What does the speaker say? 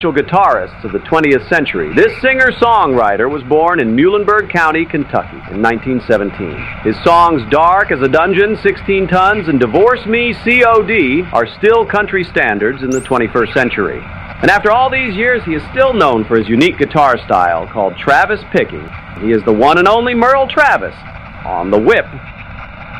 guitarists of the 20th century. This singer-songwriter was born in Muhlenberg County, Kentucky in 1917. His songs Dark as a Dungeon, 16 Tons, and Divorce Me, C.O.D. are still country standards in the 21st century. And after all these years, he is still known for his unique guitar style called Travis picking. He is the one and only Merle Travis on The Whip.